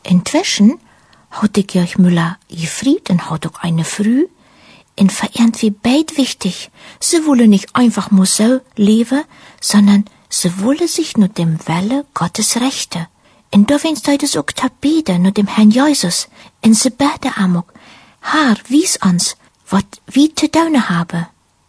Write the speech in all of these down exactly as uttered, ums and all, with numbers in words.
Inzwischen hat die Kirchmüller gefried und hat auch eine Früh in verehrt wie beid wichtig. Sie wolle nicht einfach nur so leben, sondern sie wolle sich nur dem Welle Gottes Rechte. Und da wenn's es auch tabede nur dem Herrn Jesus. Und sie bete amok, Herr, wies uns, wat wie zu tun habe.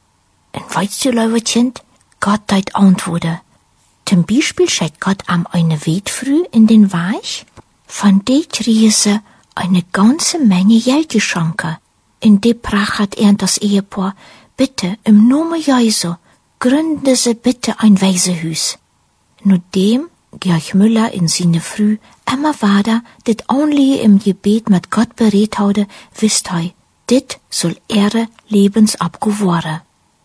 Und weißt du, liebe Kind, Gott deit antworte. Zum Beispiel schickt Gott am eine Wetfrüh in den Weich, von de kriege sie eine ganze Menge Geldgeschenke. In de prachat er das Ehepaar, bitte, im Namen Jesu, gründe sie bitte ein Waisehüs. Nur dem, Georg Müller in seine Früh, immer weiter, dit only im Gebet mit Gott beredt haude, wisst hei, dit soll ihre Lebensabgeworden.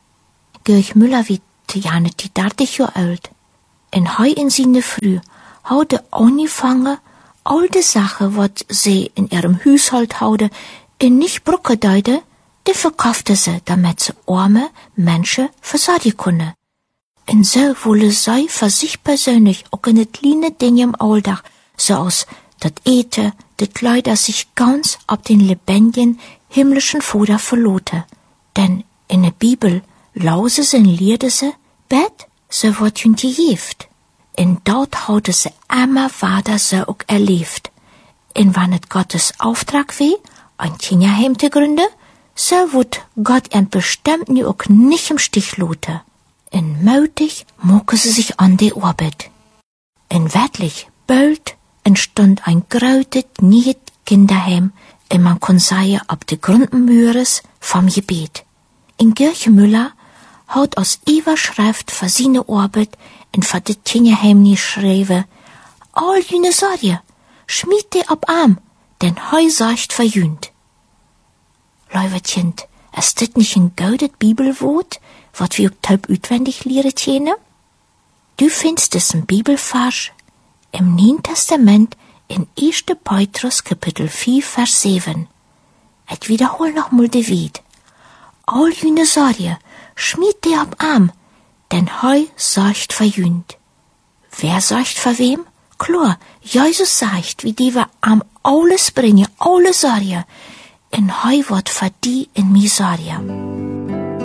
Georg Müller wird ja nicht die dreißig Jahre alt. En hei in seine Früh haude angefangen, all die Sachen, wat sie in ihrem Haushalt haude, in nicht brucke deide, die verkaufte sie, damit sie arme Menschen versorgen kunne. Und so wolle sie für sich persönlich auch in kleine Dinge im Alltag, so aus dat Ete, dat Kleider sich ganz ab den lebendigen himmlischen Vater verlote. Denn in der Bibel lause sie und lehrte sie, bet, so wird jünd gejeft. Und dort haute sie immer weiter so auch erlebt. Und wann es Gottes Auftrag weh, ein Kinderheim zu gründen, so wird Gott ihn bestimmt nie auch nicht im Stich lote. Und mutig moke sie sich an die Arbeit. Und wirklich, bald entstand ein grötes, niet Kinderheim, und man kann sagen, ab de Grundmüres vom Gebet. In Kirchmüller hat aus Überschrift für seine Arbeit und für das Kinderheim geschrieben, all jene Sorge, schmied die ab Arm, denn heu sagt verjühnt. Liebe Kind, ist das nicht ein gutes Bibelwort, wat wir auch taub utwendig lehren können? Du findest es im Bibelvers im Neuen Testament in erster Petrus Kapitel vier, Vers sieben. Ich wiederhol noch mal die Wied. All jene Sorge, schmied die ab Arm, denn heu sagt verjühnt. Wer sagt für wem? Klar, Jesus sagt, wie die wir am alles bringen, alle Sorge, in heu wird für die in mi Sorge.